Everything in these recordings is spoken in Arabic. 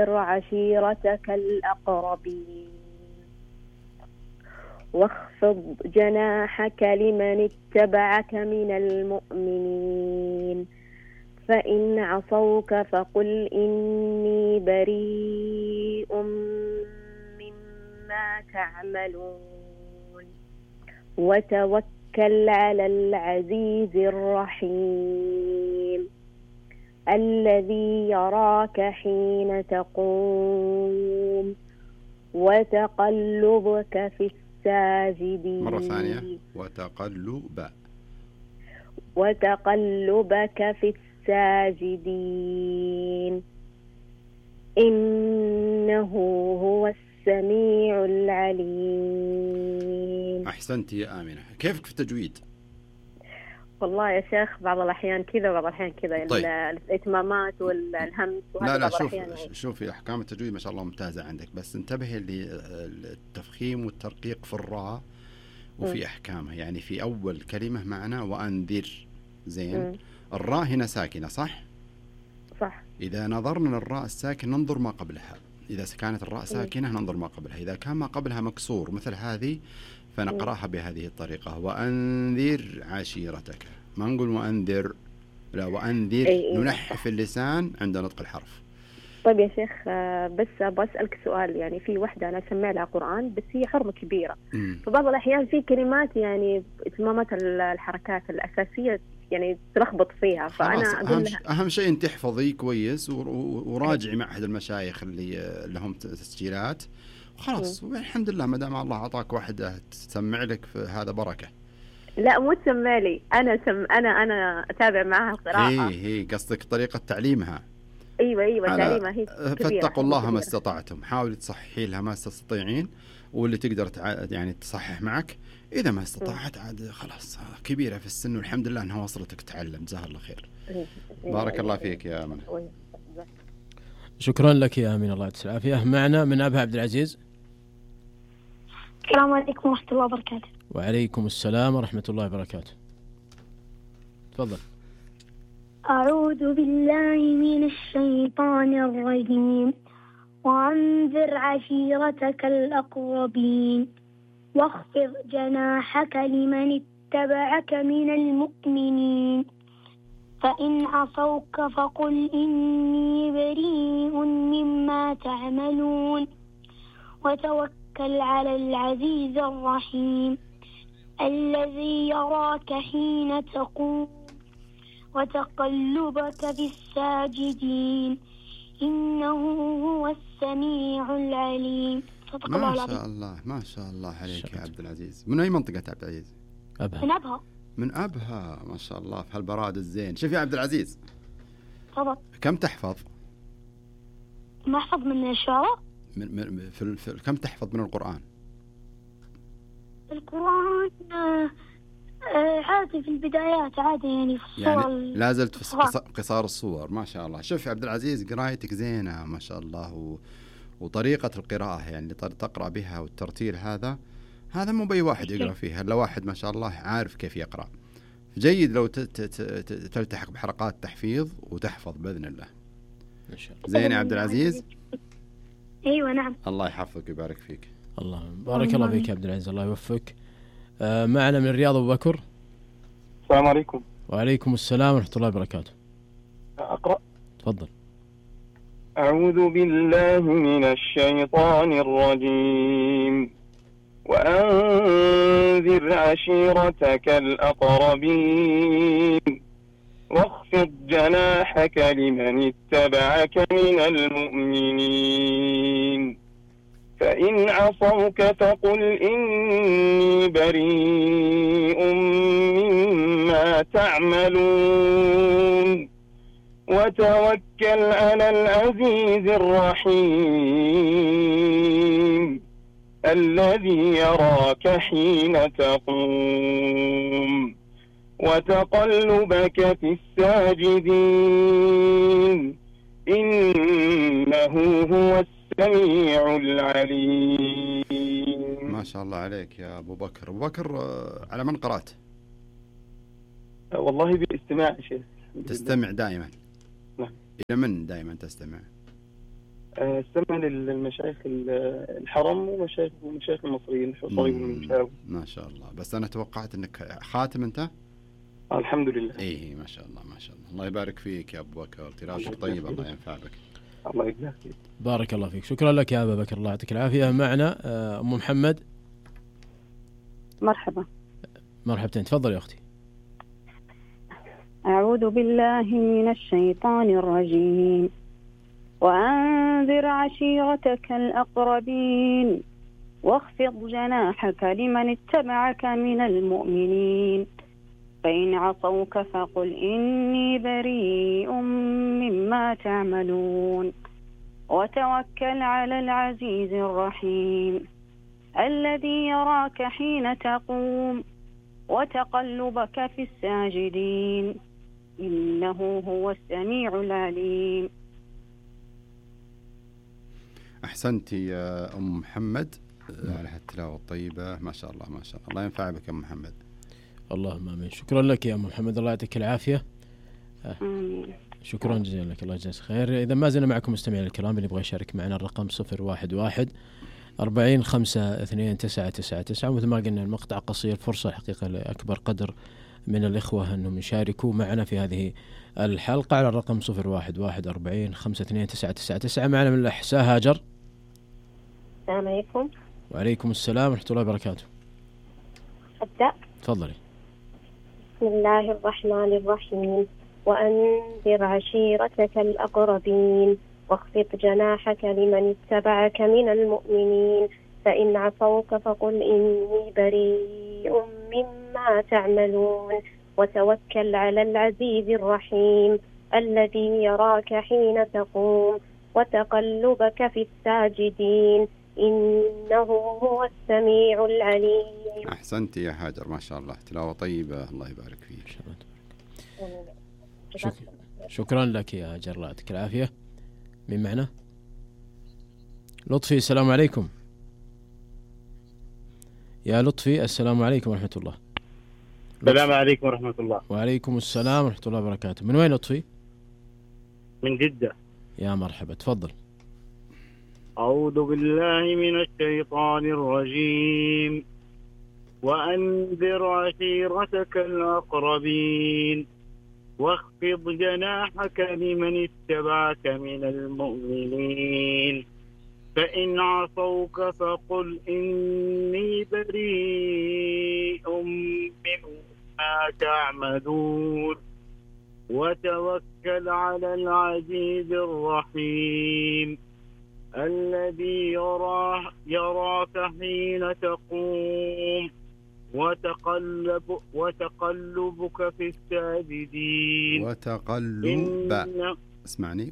وأنذر عشيرتك الأقربين واخفض جناحك لمن اتبعك من المؤمنين فإن عصوك فقل إني بريء مما تعملون وتوكل على العزيز الرحيم الذي يراك حين تقوم وتقلبك في الساجدين. مرة ثانية. وتقلبك في الساجدين إنه هو السميع العليم. أحسنت يا آمنة. كيفك في التجويد؟ والله يا شيخ بعض الأحيان كذا وبعض الأحيان كذا. طيب. الإتمامات والهمس لا شوفي أحكام التجويد ما شاء الله ممتازة عندك، بس انتبهي للتفخيم والترقيق في الراء وفي أحكامها. يعني في أول كلمة معنا وأنذر زين الراء هنا ساكنة صح؟ إذا نظرنا للراء الساكن ننظر ما قبلها. إذا كانت الراء ساكنة ننظر ما قبلها. إذا كان ما قبلها مكسور مثل هذه فنقرأها بهذه الطريقة وأنذر عشيرتك. ما نقول وأنذر، لا وأنذر. ننحف اللسان عند نطق الحرف. طيب يا شيخ بس أبغى أسألك سؤال. يعني في وحدة أنا أسمع لها قرآن بس هي حرمة كبيرة، فبعض الأحيان في كلمات يعني إتمامات الحركات الأساسية يعني تلخبط فيها، فأنا أقول لها أهم شيء أن تحفظي كويس وراجعي معهد المشايخ اللي لهم تسجيلات خلاص. والحمد لله ما دام الله أعطاك واحدة تسمع لك في هذا بركة. لا مو تسمع لي أنا أتابع معها القراءة. هي قصدك طريقة تعليمها. ايوه تعليمها هي كبيرة. فاتقوا الله ما استطعتم. حاولي تصححي لها ما تستطيعين، واللي تقدر يعني تصحح معك. إذا ما استطاعت عاد خلاص كبيرة في السن والحمد لله أنها وصلتك تتعلم. جزاها الله خير. بارك الله فيك يا آمنة. شكرا لك يا آمنة، الله يعطيك العافية. معنا من أبها عبد العزيز. السلام عليكم ورحمة الله وبركاته. وعليكم السلام ورحمة الله وبركاته. تفضل. أعوذ بالله من الشيطان الرجيم. وأنذر عشيرتك الأقربين واخفض جناحك لمن اتبعك من المؤمنين فإن عصوك فقل إني بريء مما تعملون وتوكل على العزيز الرحيم الذي يراك حين تقوم وتقلبك في الساجدين إنه هو السميع العليم. ما شاء الله عليك يا عبد العزيز. من أي منطقة عبد العزيز؟ من أبها. ما شاء الله في هالبراد الزين. شوف يا عبد العزيز طبعا. كم تحفظ؟ ما أحفظ من الشعراء. كم تحفظ من القرآن؟ القرآن عادي في البدايات، عادي يعني في الصور يعني لا زلت في قصار الصور. ما شاء الله. شوف يا عبد العزيز قرايتك زينة ما شاء الله، وطريقة القراءة يعني تقرأ بها والترتيل هذا مو بأي واحد يقرأ فيها إلا واحد ما شاء الله عارف كيف يقرأ. جيد لو تلتحق بحلقات تحفيظ وتحفظ بإذن الله. إن شاء الله. زين يا عبد العزيز. أيوة نعم. الله يحفظك ويبارك فيك. الله بارك الله فيك يا عبد العزيز، الله يوفقك. معنا من الرياض أبو بكر. السلام عليكم. وعليكم السلام ورحمة الله وبركاته. أقرأ. تفضل. أعوذ بالله من الشيطان الرجيم. وأنذر عشيرتك الأقربين واخفض جناحك لمن اتبعك من المؤمنين فإن عصوك فقل إني بريء مما تعملون وتوكل على العزيز الرحيم الذي يراك حين تقوم وتقلبك في الساجدين إنه هو السميع العليم. ما شاء الله عليك يا أبو بكر. أبو بكر على من قرأت؟ والله بالاستماع يا شيخ. تستمع دائما؟ نعم. إلى من دائما تستمع؟ استمع للمشايخ الحرم ومشايخ المصريين صليب المنشاوي. ما شاء الله. بس أنا توقعت أنك خاتم أنت؟ الحمد لله. إيه ما شاء الله ما شاء الله. الله يبارك فيك يا أبو بكر، تلاوتك طيبة، الله ينفع بك. الله يجزاك خير. بارك الله فيك. شكرا لك يا أبا بكر، الله يعطيك العافية. معنا أم محمد. مرحبا. مرحبتين، تفضل يا أختي. أعوذ بالله من الشيطان الرجيم. وأنذر عشيرتك الأقربين واخفض جناحك لمن اتبعك من المؤمنين فإن عصوك فقل إني بريء مما تعملون وتوكل على العزيز الرحيم الذي يراك حين تقوم وتقلبك في الساجدين إنه هو السميع العليم. أحسنتي يا أم محمد على هالتلاوة الطيبة، ما شاء الله ما شاء الله. الله ينفع بك يا أم محمد. اللهم آمين. شكرا لك يا أم محمد، الله يعطيك العافية. شكرا جزيلا لك، الله يجزاك خير. إذا ما زلنا معكم مستمعين الكرام، اللي يبغى يشارك معنا الرقم 011 40 52 999. مثل ما قلنا المقطع قصير، فرصة الحقيقة لأكبر قدر من الإخوة أنهم يشاركوا معنا في هذه الحلقة على الرقم 011 40 52 999. معنا من الأحساء هاجر. السلام عليكم. وعليكم السلام ورحمة الله وبركاته. أبدأ. تفضلي. بسم الله الرحمن الرحيم. وأنذر عشيرتك الأقربين واخفض جناحك لمن اتبعك من المؤمنين فإن عصوك فقل إني بريء مما تعملون وتوكل على العزيز الرحيم الذي يراك حين تقوم وتقلبك في الساجدين إنه هو السميع العليم. أحسنتي يا هاجر، ما شاء الله، تلاوة طيبة، الله يبارك فيك. شكرا لك يا هاجر، الله يعطيك العافية. من معنا؟ لطفي. السلام عليكم يا لطفي. السلام عليكم ورحمة الله. السلام عليكم ورحمة الله. وعليكم السلام ورحمة الله وبركاته. من وين لطفي؟ من جدة. يا مرحبا، تفضل. أعوذ بالله من الشيطان الرجيم. وأنذر عشيرتك الأقربين واخفض جناحك لمن اتبعك من المؤمنين فإن عصوك فقل إني بريء مما تعملون وتوكل على العزيز الرحيم الذي يراك حين تقوم وتقلبك في الساجدين. اسمعني.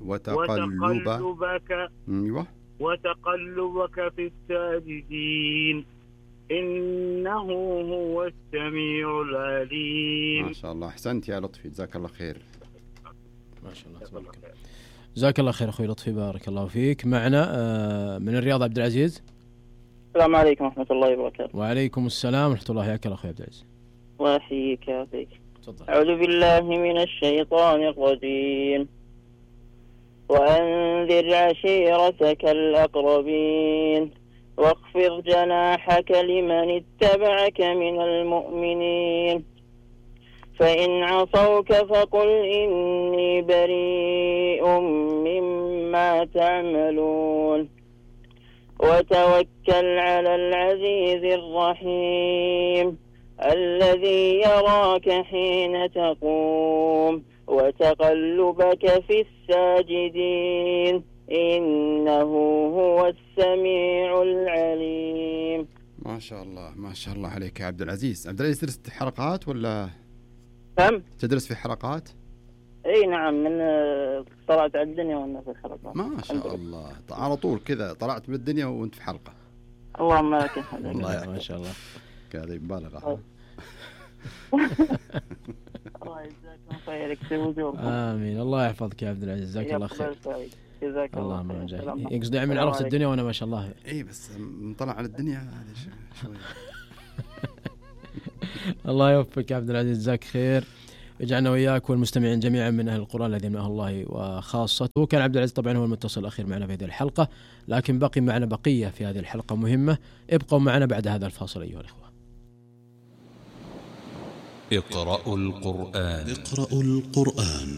وتقلبك في الساجدين إنه هو السميع العليم. ما شاء الله. أحسنت يا لطفي، جزاك الله خير. ما شاء الله تبارك الله. جزاك الله خير أخوي لطفي، بارك الله فيك. معنا من الرياض عبد العزيز. السلام عليكم ورحمة الله وبركاته. وعليكم السلام ورحمة الله. حياك الله أخوي عبد العزيز. الله يحييك يا أخي. تفضل. أعوذ بالله من الشيطان الرجيم. وأنذر عشيرتك الأقربين واخفض جناحك لمن اتبعك من المؤمنين فإن عصوك فقل إني بريء مما تعملون وتوكل على العزيز الرحيم الذي يراك حين تقوم وتقلبك في الساجدين إنه هو السميع العليم. ما شاء الله ما شاء الله عليك يا عبد العزيز. عبد العزيز تدرس حلقات ولا؟ تدرس في حلقات؟ اي نعم، من طلعت على الدنيا وانا في الحلقات. ما شاء الله، على طول كذا طلعت من الدنيا وانت في حلقة. اللهم لك الحمد. والله ما شاء الله. هذه مبالغة. الله يجزاكم خير، يكسب وجوهكم. آمين. الله يحفظك يا عبد العزيز، جزاك الله خير. جزاك الله خير. يقصد من عرفت الدنيا وانا ما شاء الله. اي بس نطلع على الدنيا هذا شوي. الله يوفقك يا عبد العزيز، جزاك خير. يجعلنا وإياك والمستمعين جميعا من أهل القرآن الذين من أهل الله وخاصته. كان عبد العزيز طبعا هو المتصل الأخير معنا في هذه الحلقة، لكن بقي معنا بقية في هذه الحلقة مهمة. ابقوا معنا بعد هذا الفاصل أيها الأخوة. اقرأوا القرآن.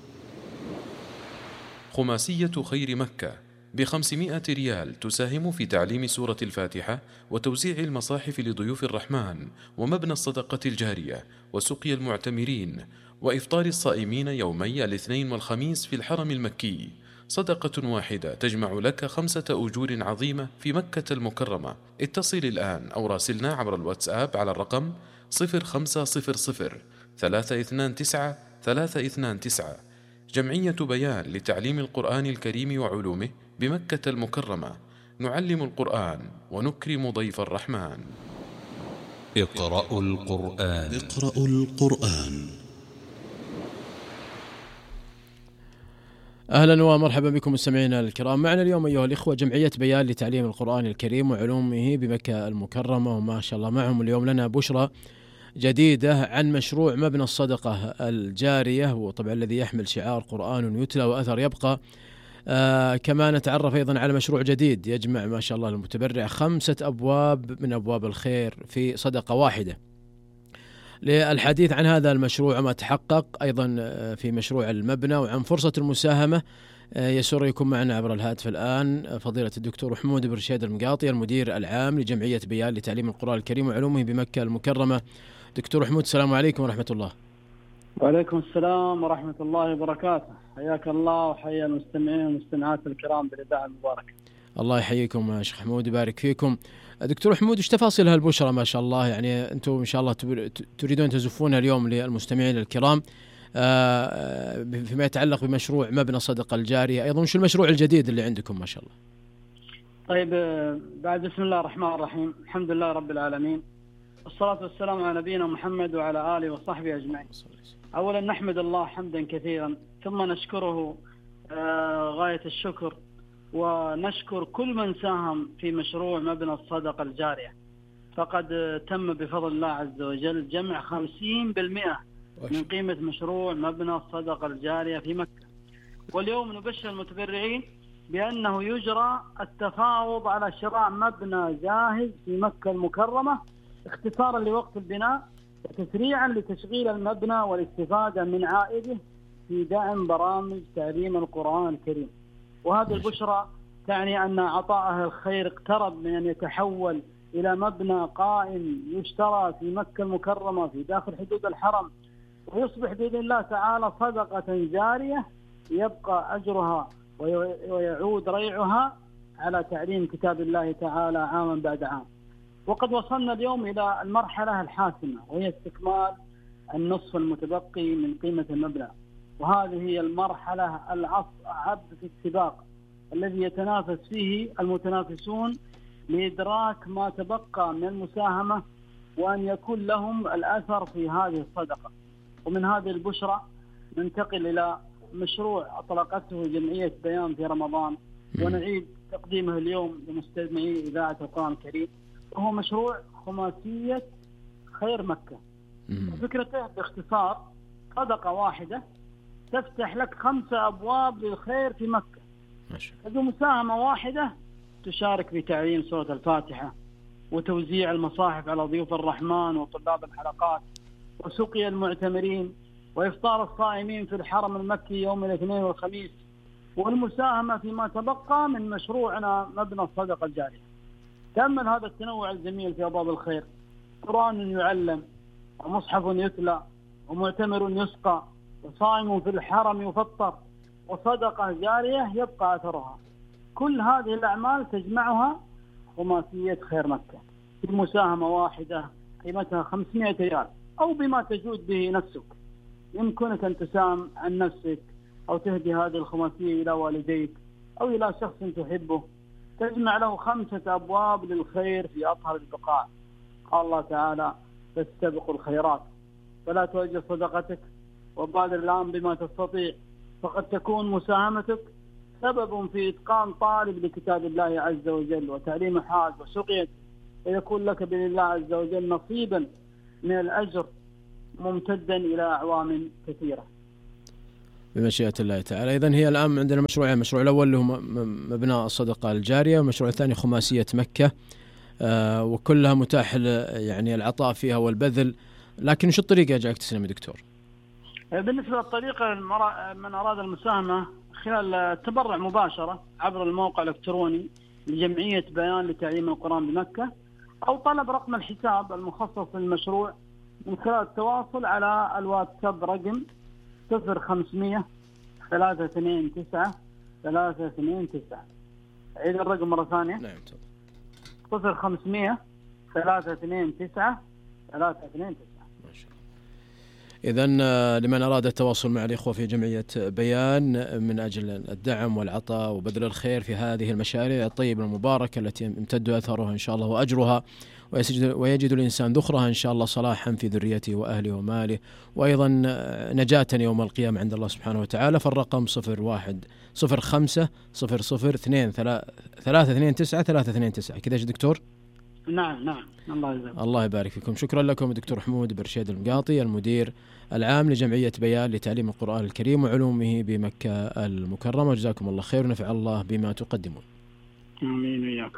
خماسية خير مكة ب500 ريال تساهم في تعليم سورة الفاتحة وتوزيع المصاحف لضيوف الرحمن ومبنى الصدقة الجارية وسقي المعتمرين وإفطار الصائمين يومي الاثنين والخميس في الحرم المكي. صدقة واحدة تجمع لك 5 أجور عظيمة في مكة المكرمة. اتصل الآن أو راسلنا عبر الواتساب على الرقم 0500 329 329. جمعية بيان لتعليم القرآن الكريم وعلومه بمكة المكرمة. نعلم القرآن ونكرم ضيف الرحمن. اقرأوا القرآن. أهلا ومرحبا بكم مستمعينا الكرام. معنا اليوم أيها الإخوة جمعية بيان لتعليم القرآن الكريم وعلومه بمكة المكرمة، وما شاء الله معهم اليوم لنا بشرى جديدة عن مشروع مبنى الصدقة الجارية، وطبعا الذي يحمل شعار قرآن يتلى وأثر يبقى. كما نتعرف أيضا على مشروع جديد يجمع ما شاء الله المتبرع 5 أبواب من أبواب الخير في صدقة واحدة. للحديث عن هذا المشروع وما تحقق أيضا في مشروع المبنى وعن فرصة المساهمة، يسر يكون معنا عبر الهاتف الآن فضيلة الدكتور محمود بن رشيد المقاطي المدير العام لجمعية بيان لتعليم القرآن الكريم وعلومه بمكة المكرمة. دكتور محمود السلام عليكم ورحمة الله. وعليكم السلام ورحمة الله وبركاته. حياك الله وحيا المستمعين والمستمعات الكرام بالإذاعة المباركة. الله يحييكم يا شيخ محمود ويبارك فيكم. دكتور محمود ايش تفاصيل هالبشرة ما شاء الله؟ يعني أنتم إن شاء الله تريدون تزفونها اليوم للمستمعين الكرام فيما يتعلق بمشروع مبنى الصدقة الجارية، أيضا وش المشروع الجديد اللي عندكم ما شاء الله؟ طيب بعد بسم الله الرحمن الرحيم، الحمد لله رب العالمين، والصلاة والسلام على نبينا محمد وعلى آله وصحبه أجمعين. أولا نحمد الله حمدا كثيرا، ثم نشكره غاية الشكر، ونشكر كل من ساهم في مشروع مبنى الصدقة الجارية. فقد تم بفضل الله عز وجل جمع 50% من قيمة مشروع مبنى الصدقة الجارية في مكة. واليوم نبشر المتبرعين بأنه يجرى التفاوض على شراء مبنى جاهز في مكة المكرمة اختصارا لوقت البناء وتسريعا لتشغيل المبنى والاستفادة من عائده في دعم برامج تعليم القرآن الكريم. وهذه البشرى تعني أن عطاء أهل الخير اقترب من أن يتحول إلى مبنى قائم يشترى في مكة المكرمة في داخل حدود الحرم، ويصبح بإذن الله تعالى صدقة جارية يبقى أجرها ويعود ريعها على تعليم كتاب الله تعالى عاما بعد عام. وقد وصلنا اليوم إلى المرحلة الحاسمة، وهي استكمال النصف المتبقي من قيمة المبنى. وهذه هي المرحلة الأصعب في السباق الذي يتنافس فيه المتنافسون لإدراك ما تبقى من المساهمة وأن يكون لهم الأثر في هذه الصدقة. ومن هذه البشرى ننتقل إلى مشروع أطلقته جمعية بيان في رمضان ونعيد تقديمه اليوم لمستمعي إذاعة القرآن الكريم، وهو مشروع خماسية خير مكة. فكرته باختصار صدقة واحدة تفتح لك 5 أبواب للخير في مكة. بمساهمة واحدة تشارك في تعليم سورة الفاتحة وتوزيع المصاحف على ضيوف الرحمن وطلاب الحلقات وسقي المعتمرين وإفطار الصائمين في الحرم المكي يوم الاثنين والخميس، والمساهمة فيما تبقى من مشروعنا مبنى الصدقة الجارية. تأمل هذا التنوع الجميل في أبواب الخير: قرآن يعلم، ومصحف يتلى، ومعتمر يسقى، وصائم في الحرم يفطر، وصدقة جارية يبقى أثرها. كل هذه الأعمال تجمعها خماسية خير مكة في مساهمة واحدة قيمتها 500 ريال، أو بما تجود به نفسك. يمكنك أن تساهم عن نفسك أو تهدي هذه الخماسية إلى والديك أو إلى شخص تحبه، تجمع له 5 أبواب للخير في أطهر البقاع. قال الله تعالى: فاستبقوا الخيرات. فلا تؤجل صدقتك وبادر الآن بما تستطيع، فقد تكون مساهمتك سبب في إتقان طالب لكتاب الله عز وجل وتعليم حاج وسقيت، ويكون لك بإذن الله عز وجل نصيبا من الأجر ممتدا إلى أعوام كثيرة بمشيئة الله تعالى. إذن هي الآن عندنا مشروعين، المشروع الأول اللي هو مبنى الصدقة الجارية، والمشروع الثاني خماسية مكة، وكلها متاح يعني العطاء فيها والبذل. لكن شو الطريقة جاءك تسلم يا دكتور؟ بالنسبة للطريقة، من أراد المساهمة خلال التبرع مباشرة عبر الموقع الإلكتروني لجمعية بيان لتعليم القرآن بمكة، أو طلب رقم الحساب المخصص للمشروع من خلال التواصل على الواتساب رقم 0500 329 329. عيد الرقم مرة ثانية. نعم. 0500 329 329. إذن لمن أراد التواصل مع الإخوة في جمعية بيان من أجل الدعم والعطاء وبذل الخير في هذه المشاريع الطيبة المباركة التي يمتد أثرها إن شاء الله وأجرها، ويجد الإنسان ذخرها إن شاء الله صلاحا في ذريته وأهله وماله، وأيضا نجاة يوم القيامة عند الله سبحانه وتعالى. فالرقم 0105 0023 329 329. كذا يا دكتور؟ نعم. الله يبارك فيكم. شكرا لكم دكتور حمود برشيد المقاطي، المدير العام لجمعية بيان لتعليم القرآن الكريم وعلومه بمكة المكرمة. جزاكم الله خير ونفع الله بما تقدمون. آمين وإياكم.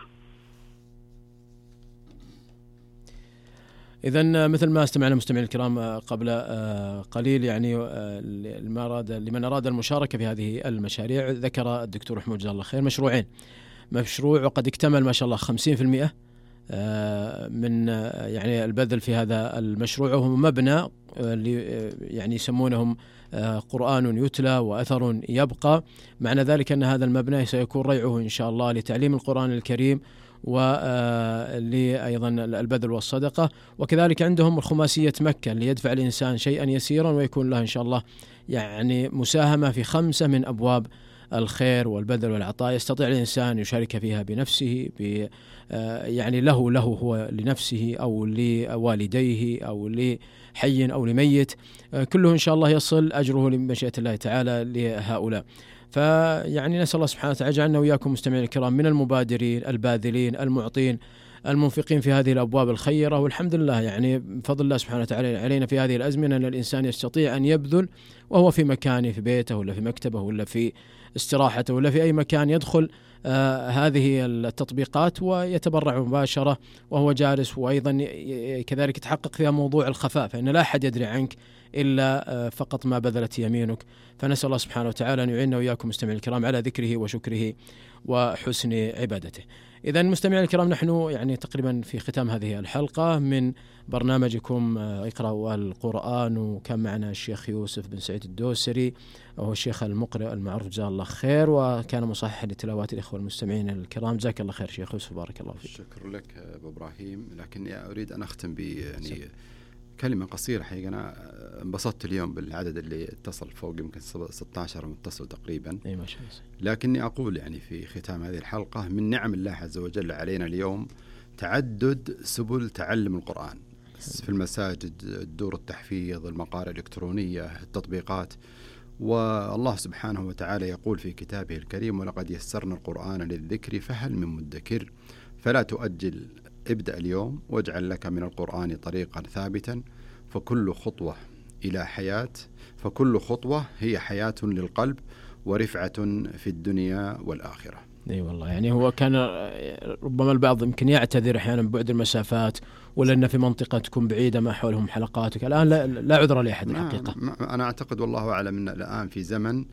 إذن مثل ما استمعنا مستمعين الكرام قبل قليل، يعني لمن أراد المشاركة في هذه المشاريع، ذكر الدكتور حمود جزاه الله خير مشروعين. مشروع وقد اكتمل ما شاء الله 50% من يعني البذل في هذا المشروع، وهو مبنى يعني يسمونهم قرآن يتلى وأثر يبقى. معنى ذلك أن هذا المبنى سيكون ريعه إن شاء الله لتعليم القرآن الكريم ولأيضا البذل والصدقة. وكذلك عندهم خماسية مكة اللي يدفع الإنسان شيئا يسيرا ويكون له إن شاء الله يعني مساهمة في 5 من أبواب الخير والبذل والعطاء، يستطيع الإنسان يشارك فيها بنفسه، يعني له هو لنفسه أو لوالديه أو لحي أو لميت، كله إن شاء الله يصل أجره لمشيئة الله تعالى لهؤلاء. فيعني نسأل الله سبحانه وتعالى جعلنا وإياكم مستمعين الكرام من المبادرين الباذلين المعطين المنفقين في هذه الأبواب الخيرة. والحمد لله يعني بفضل الله سبحانه وتعالى علينا في هذه الأزمنة أن الإنسان يستطيع أن يبذل وهو في مكانه، في بيته ولا في مكتبه ولا في استراحته ولا في أي مكان، يدخل هذه التطبيقات ويتبرع مباشرة وهو جالس، وأيضا كذلك يتحقق فيها موضوع الخفاء، فإن لا أحد يدري عنك إلا فقط ما بذلت يمينك. فنسأل الله سبحانه وتعالى أن يعيننا وإياكم مستمعين الكرام على ذكره وشكره وحسن عبادته. إذن مستمعين الكرام، نحن يعني تقريبا في ختام هذه الحلقة من برنامجكم اقرأوا القرآن، وكان معنا الشيخ يوسف بن سعيد الدوسري وهو الشيخ المقرئ المعروف جزاه الله خير، وكان مصححا لتلاوات الإخوة المستمعين الكرام. جزاك الله خير شيخ يوسف، بارك الله فيك. شكرا لك أبو إبراهيم. لكن أريد أن أختم يعني كلمة قصيرة. حقيقة أنا انبسطت اليوم بالعدد اللي اتصل، فوق يمكن 16 متصل تقريبا. أي ما شاء الله. لكني أقول يعني في ختام هذه الحلقة، من نعم الله عز وجل علينا اليوم تعدد سبل تعلم القرآن في المساجد، الدور التحفيظ، المقارئ الإلكترونية، التطبيقات. والله سبحانه وتعالى يقول في كتابه الكريم: ولقد يسرنا القرآن للذكر فهل من مدكر. فلا تؤجل، ابدأ اليوم واجعل لك من القرآن طريقا ثابتا، فكل خطوة هي حياة للقلب ورفعة في الدنيا والآخرة. اي والله، يعني هو كان ربما البعض يمكن يعتذر احيانا ببعد المسافات، ولا ان في منطقه تكون بعيده ما حولهم حلقات. الان لا عذر لاحد الحقيقه. انا اعتقد والله اعلم ان الان في زمن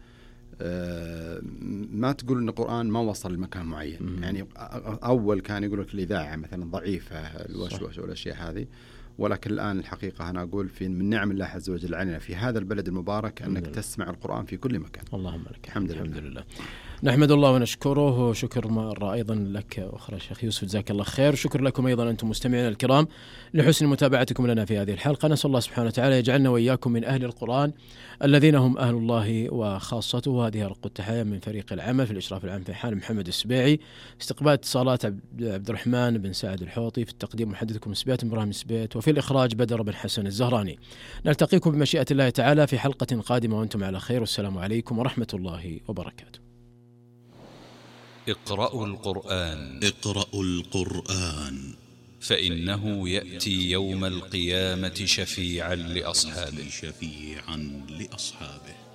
ما تقول ان القرآن ما وصل لمكان معين. يعني اول كان يقول لك الاذاعه مثلا ضعيفه، الوشوش والاشياء هذه، ولكن الآن الحقيقة أنا أقول من نعم الله عز وجل علينا في هذا البلد المبارك أنك تسمع القرآن في كل مكان. اللهم لك الحمد لله. نحمد الله ونشكره، شكر مرة أيضا لك أخرى شيخ يوسف، جزاك الله خير. شكر لكم أيضا أنتم مستمعين الكرام لحسن متابعتكم لنا في هذه الحلقة. نسأل الله سبحانه وتعالى يجعلنا وإياكم من أهل القرآن الذين هم أهل الله وخاصته. هذه أرق التحية من فريق العمل في الإشراف العام في حال محمد السبيعي، استقبال اتصالات عبد الرحمن بن سعد الحوطي، في التقديم محدثكم سبيت إبراهيم سبيت، وفي الإخراج بدر بن حسن الزهراني. نلتقيكم بمشيئة الله تعالى في حلقة قادمة وأنتم على خير، والسلام عليكم ورحمة الله وبركاته. اقرأوا القرآن. فإنه يأتي يوم القيامة شفيعا لأصحابه